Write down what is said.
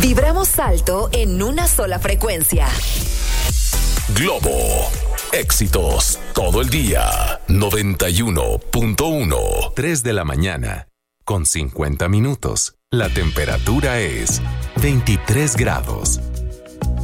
Vibramos alto en una sola frecuencia. Globo. Éxitos todo el día. 91.1. 3 de la mañana, con 50 minutos. La temperatura es 23 grados.